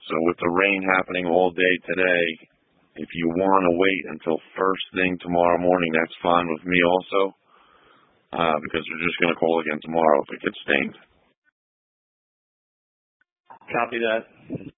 So with the rain happening all day today, if you want to wait until first thing tomorrow morning, that's fine with me also, because we're just going to call again tomorrow if it gets stained. Copy that.